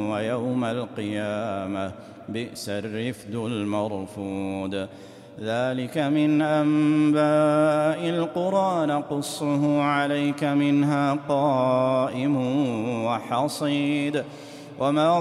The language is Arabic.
ويوم القيامة، بئس الرفد المرفود. ذلك من أنباء القرى نقصه عليك، منها قائم وحصيد. وما